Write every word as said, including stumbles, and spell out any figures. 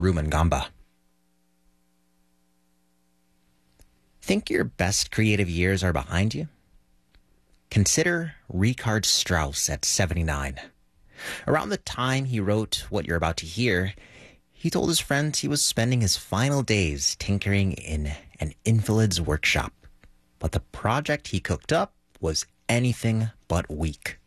Rumangamba. Think your best creative years are behind you? Consider Richard Strauss at seventy-nine. Around the time he wrote what you're about to hear, he told his friends he was spending his final days tinkering in an invalid's workshop. But the project he cooked up was anything but weak.